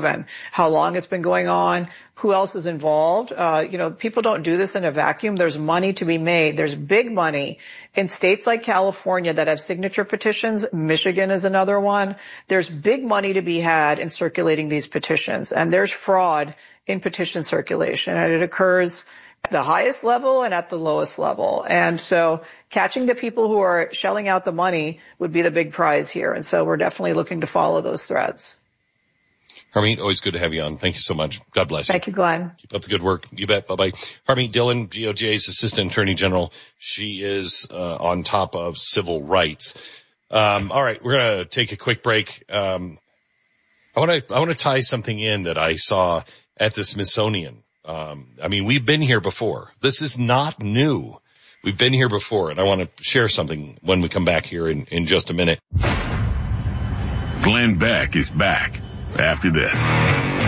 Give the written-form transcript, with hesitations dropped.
proven how long it's been going on, who else is involved. People don't do this in a vacuum. There's money to be made. There's big money in states like California that have signature petitions. Michigan is another one. There's big money to be had in circulating these petitions, and there's fraud in petition circulation, and it occurs at the highest level and at the lowest level. And so catching the people who are shelling out the money would be the big prize here. And so we're definitely looking to follow those threads. Harmeet, always good to have you on. Thank you so much. God bless you. Thank you, Glenn. Keep up the good work. You bet. Bye-bye. Harmeet Dillon, DOJ's Assistant Attorney General. She is on top of civil rights. All right, we're going to take a quick break. I want to tie something in that I saw at the Smithsonian. We've been here before. This is not new. We've been here before, and I want to share something when we come back here in just a minute. Glenn Beck is back after this.